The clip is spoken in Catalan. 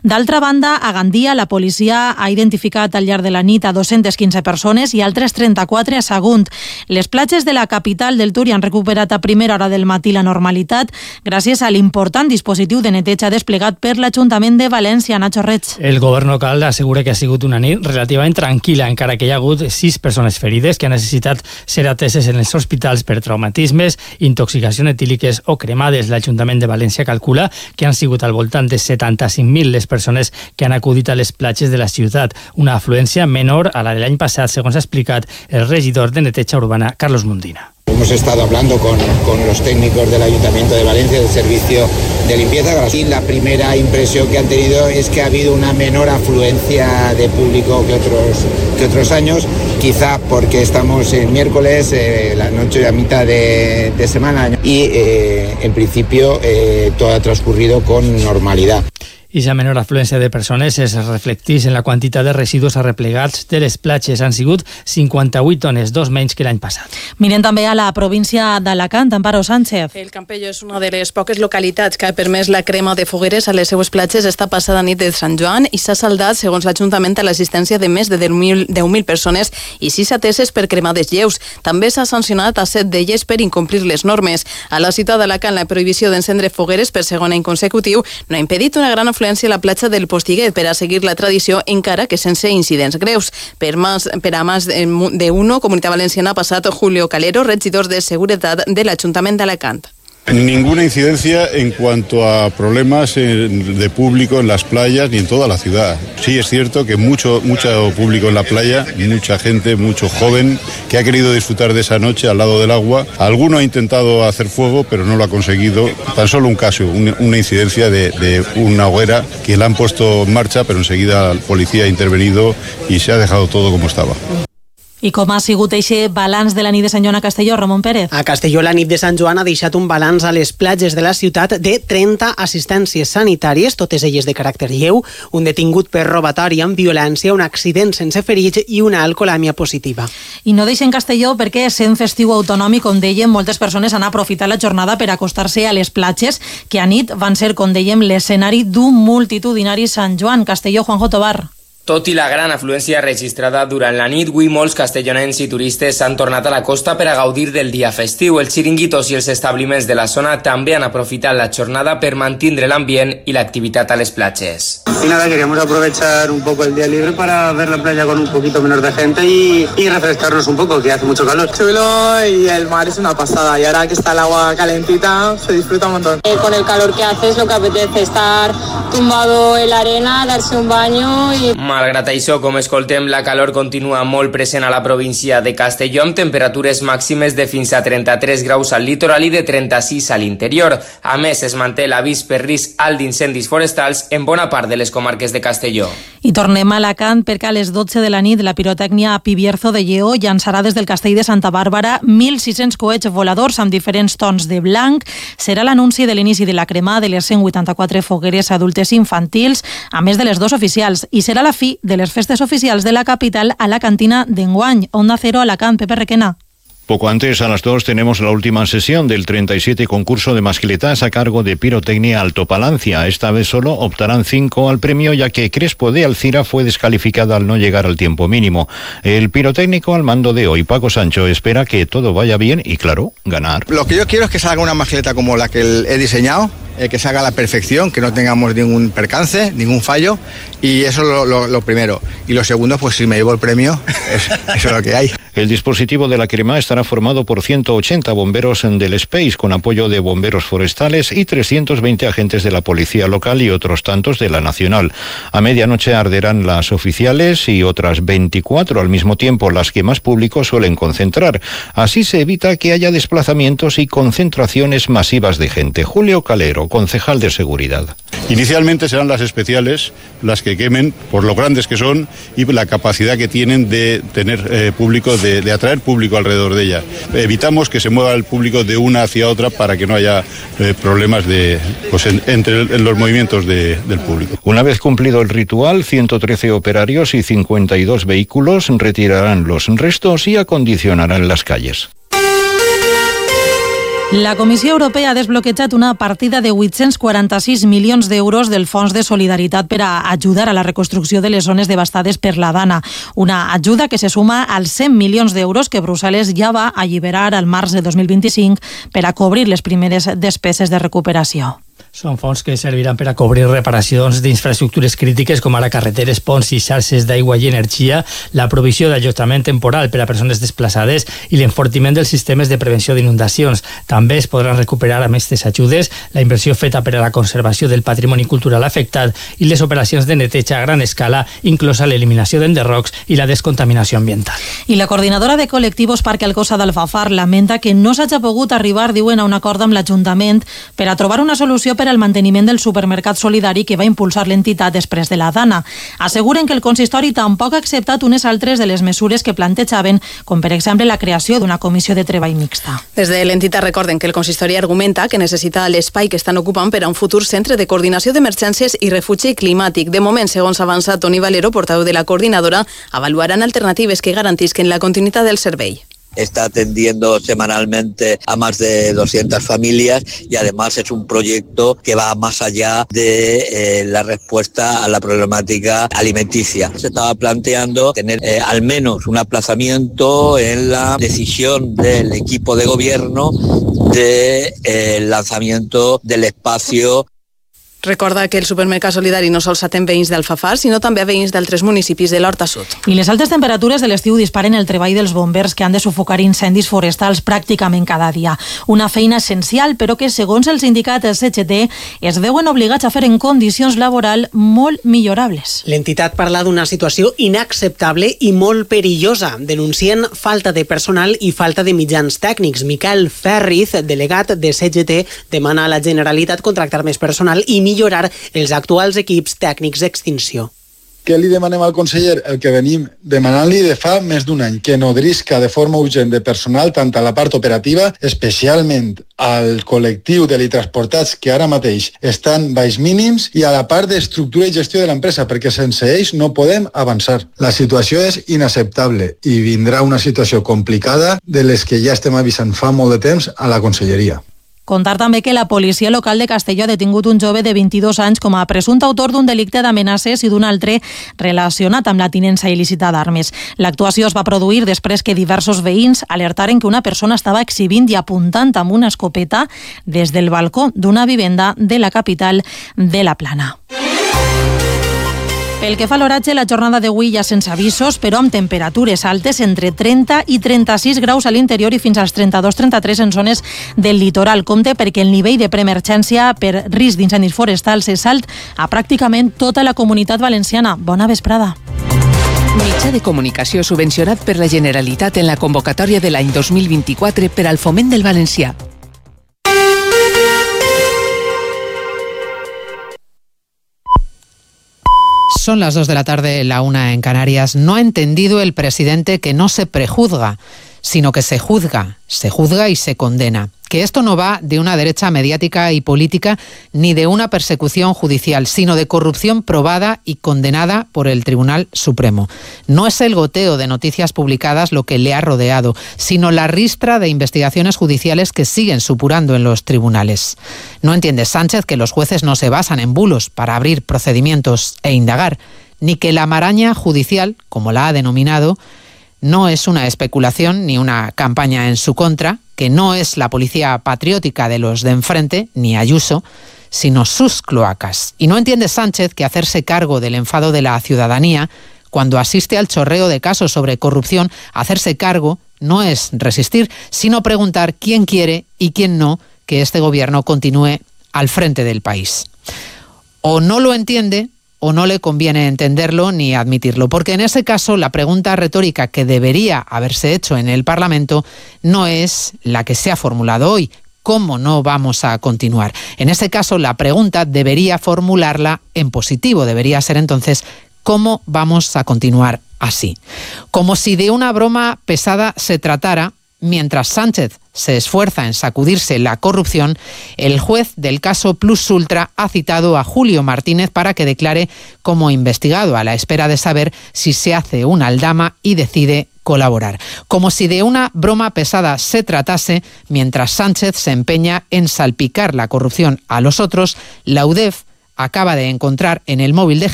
D'altra banda, a Gandia, la policia ha identificat al llarg de la nit a 215 persones i altres 34 a Sagunt. Les platges de la capital del Túria han recuperat a primera hora del matí la normalitat gràcies a l'important dispositiu de neteja desplegat per l'Ajuntament de València. Nacho Reig. El govern local assegura que ha sigut una nit relativament tranquil·la, encara que hi ha hagut 6 persones ferides que han necessitat ser ateses en els hospitals per traumatismes, intoxicacions etíliques o cremades. L'Ajuntament de València calcula que han sigut al voltant de 75.000 les persones que han acudit a les platges de la ciutat, una afluència menor a la de l'any passat, segons ha explicat el regidor de neteja urbana, Carlos Mundina. Hemos estado hablando con los técnicos del Ayuntamiento de Valencia, del servicio de limpieza, y la primera impresión que han tenido es que ha habido una menor afluencia de público que otros años, quizá porque estamos en miércoles, la noche a mitad de semana, y en principio todo ha transcurrido con normalidad. I la menor afluència de persones es reflecteix en la quantitat de residus arreplegats de les platges. Han sigut 58 tones, 2 menys que l'any passat. Miren també a la província d'Alacant, Amparo Sánchez. El Campello és una de les poques localitats que ha permès la crema de fogueres a les seues platges esta passada nit de Sant Joan i s'ha saldat, segons l'Ajuntament, a l'assistència de més de 10.000 persones i 6 ateses per cremades lleus. També s'ha sancionat a 7 d'elles per incomplir les normes. A la ciutat d'Alacant, la prohibició d'encendre fogueres per segon any consecutiu no ha impedit una gran afluència a la platja del Postiguet per a seguir la tradició, encara que sense incidents greus. Per a más de uno, Comunitat Valenciana ha passat Julio Calero, regidor de Seguretat de l'Ajuntament d'Alacant. Ninguna incidencia en cuanto a problemas de público en las playas ni en toda la ciudad. Sí, es cierto que mucho público en la playa, mucha gente, mucho joven que ha querido disfrutar de esa noche al lado del agua. Alguno ha intentado hacer fuego, pero no lo ha conseguido. Tan solo un caso, una incidencia de una hoguera que la han puesto en marcha, pero enseguida la policía ha intervenido y se ha dejado todo como estaba. I com ha sigut eixe balanç de la nit de Sant Joan a Castelló, Ramon Pérez? A Castelló, la nit de Sant Joan ha deixat un balanç a les platges de la ciutat de 30 assistències sanitàries, totes elles de caràcter lleu, un detingut per robatori amb violència, un accident sense ferits i una alcoholèmia positiva. I no deixen Castelló perquè, sent festiu autonòmic, com dèiem, moltes persones han aprofitat la jornada per acostar-se a les platges, que a nit van ser, com dèiem, l'escenari d'un multitudinari Sant Joan. Castelló, Juanjo Tobar. Tot i la gran afluència registrada durant la nit, avui molts castellonencs i turistes s'han tornat a la costa per a gaudir del dia festiu. Els xiringuitos i els establiments de la zona també han aprofitat la jornada per mantenir l'ambient i l'activitat a les platges. Y nada, queríamos aprovechar un poco el día libre para ver la playa con un poquito menos de gente y refrescarnos un poco, que hace mucho calor. Chulo y el mar es una pasada, y ahora que está el agua calentita se disfruta un montón. Con el calor que hace es lo que apetece, estar tumbado en la arena, darse un baño y... Malgrat això, com escoltem, la calor continua molt present a la província de Castelló, amb temperatures màximes de fins a 33 graus al litoral i de 36 a l'interior. A més, es manté l'avís per risc alt d'incendis forestals en bona part de les comarques de Castelló. I tornem a Alacant perquè a les 12 de la nit la pirotècnia a Pibierzo de Lleó llançarà des del castell de Santa Bàrbara 1.600 coets voladors amb diferents tons de blanc. Serà l'anunci de l'inici de la crema de les 184 fogueres adultes i infantils, a més de les 2 oficials, i serà la fi de les festes oficials de la capital a la cantina d'enguany. Onda Cero, Alacant, Pepe Requena. Poco antes, a las 2, tenemos la última sesión del 37 concurso de mascletas a cargo de Pirotecnia Alto Palancia. Esta vez solo optarán 5 al premio, ya que Crespo de Alcira fue descalificada al no llegar al tiempo mínimo. El pirotécnico al mando de hoy, Paco Sancho, espera que todo vaya bien y, claro, ganar. Lo que yo quiero es que salga una mascleta como la que he diseñado, que salga a la perfección, que no tengamos ningún percance, ningún fallo, y eso es lo primero. Y lo segundo, pues si me llevo el premio, eso es lo que hay. El dispositivo de la crema estará formado por 180 bomberos del Space, con apoyo de bomberos forestales y 320 agentes de la policía local y otros tantos de la nacional. A medianoche arderán las oficiales y otras 24 al mismo tiempo, las que más público suelen concentrar. Así se evita que haya desplazamientos y concentraciones masivas de gente. Julio Calero, concejal de Seguridad. Inicialmente serán las especiales las que quemen por lo grandes que son y la capacidad que tienen de tener público, de atraer público alrededor de ellas. Evitamos que se mueva el público de una hacia otra para que no haya problemas entre los movimientos del público. Una vez cumplido el ritual, 113 operarios y 52 vehículos retirarán los restos y acondicionarán las calles. La Comissió Europea ha desbloquejat una partida de 846 milions d'euros del Fons de Solidaritat per a ajudar a la reconstrucció de les zones devastades per la Dana. Una ajuda que se suma als 100 milions d'euros que Brussel·les ja va alliberar al març de 2025 per a cobrir les primeres despeses de recuperació. Són fons que serviran per a cobrir reparacions d'infraestructures crítiques com ara carreteres, ponts i xarxes d'aigua i energia, la provisió d'allotjament temporal per a persones desplaçades i l'enfortiment dels sistemes de prevenció d'inundacions. També es podran recuperar amb aquestes ajudes la inversió feta per a la conservació del patrimoni cultural afectat i les operacions de neteja a gran escala, inclosa l'eliminació d'enderrocs i la descontaminació ambiental. I la coordinadora de col·lectius Parc Alcosa d'Alfafar lamenta que no s'hagi pogut arribar, diuen, a un acord amb l'Ajuntament per a trobar una solució per al manteniment del supermercat solidari que va impulsar l'entitat després de la Dana. Asseguren que el consistori tampoc ha acceptat unes altres de les mesures que plantejaven, com per exemple la creació d'una comissió de treball mixta. Des de l'entitat recorden que el consistori argumenta que necessita l'espai que estan ocupant per a un futur centre de coordinació d'emergències i refugi climàtic. De moment, segons avança Toni Valero, portaveu de la coordinadora, avaluaran alternatives que garantisquen la continuïtat del servei. Está atendiendo semanalmente a más de 200 familias y además es un proyecto que va más allá de la respuesta a la problemática alimenticia. Se estaba planteando tener al menos un aplazamiento en la decisión del equipo de gobierno del lanzamiento del espacio. Recorda que el supermercat solidari no sols atén veïns d'Alfafar, sinó també a veïns d'altres municipis de l'Horta Sud. I les altes temperatures de l'estiu disparen el treball dels bombers que han de sufocar incendis forestals pràcticament cada dia. Una feina essencial, però que, segons el sindicat CGT, es veuen obligats a fer en condicions laborals molt millorables. L'entitat parla d'una situació inacceptable i molt perillosa. Denuncien falta de personal i falta de mitjans tècnics. Miquel Ferriz, delegat de CGT, demana a la Generalitat contractar més personal i millorar els actuals equips tècnics d'extinció. Què li demanem al conseller? El que venim demanant-li de fa més d'un any, que nodrisca de forma urgent de personal tant a la part operativa, especialment al col·lectiu de transportats que ara mateix estan baix mínims, i a la part d'estructura i gestió de l'empresa, perquè sense ells no podem avançar. La situació és inacceptable i vindrà una situació complicada de les que ja estem avisant fa molt de temps a la conselleria. Contar també que la policia local de Castelló ha detingut un jove de 22 anys com a presumpte autor d'un delicte d'amenaces i d'un altre relacionat amb la tinença il·lícita d'armes. L'actuació es va produir després que diversos veïns alertaren que una persona estava exhibint i apuntant amb una escopeta des del balcó d'una vivenda de la capital de la Plana. Pel que fa a l'oratge, la jornada d'avui ja sense avisos, però amb temperatures altes entre 30 i 36 graus a l'interior i fins als 32-33 en zones del litoral. Compte perquè el nivell de preemergència per risc d'incendis forestals és alt a pràcticament tota la Comunitat Valenciana. Bona vesprada. Mitjà de comunicació subvencionat per la Generalitat en la convocatòria de l'any 2024 per al foment del valencià. Son las 2 de la tarde, la 1 en Canarias. No ha entendido el presidente que no se prejuzga, sino que se juzga y se condena. Que esto no va de una derecha mediática y política ni de una persecución judicial, sino de corrupción probada y condenada por el Tribunal Supremo. No es el goteo de noticias publicadas lo que le ha rodeado, sino la ristra de investigaciones judiciales que siguen supurando en los tribunales. No entiende Sánchez que los jueces no se basan en bulos para abrir procedimientos e indagar, ni que la maraña judicial, como la ha denominado, no es una especulación ni una campaña en su contra, que no es la policía patriótica de los de enfrente, ni Ayuso, sino sus cloacas. Y no entiende Sánchez que hacerse cargo del enfado de la ciudadanía, cuando asiste al chorreo de casos sobre corrupción, hacerse cargo no es resistir, sino preguntar quién quiere y quién no que este gobierno continúe al frente del país. O no lo entiende, o no le conviene entenderlo ni admitirlo, porque en ese caso la pregunta retórica que debería haberse hecho en el Parlamento no es la que se ha formulado hoy. ¿Cómo no vamos a continuar? En ese caso la pregunta debería formularla en positivo, debería ser entonces ¿cómo vamos a continuar así? Como si de una broma pesada se tratara, Mientras Sánchez se esfuerza en sacudirse la corrupción, el juez del caso Plus Ultra ha citado a Julio Martínez para que declare como investigado, a la espera de saber si se hace una aldama y decide colaborar. Como si de una broma pesada se tratase, mientras Sánchez se empeña en salpicar la corrupción a los otros, la UDEF acaba de encontrar en el móvil de